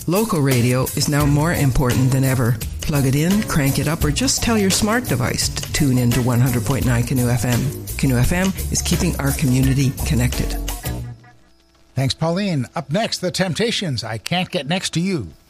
Local radio is now more important than ever. Plug it in, crank it up, or just tell your smart device to tune in to 100.9 Canoe FM. Canoe FM is keeping our community connected. Thanks, Pauline. Up next, The Temptations, I Can't Get Next to You.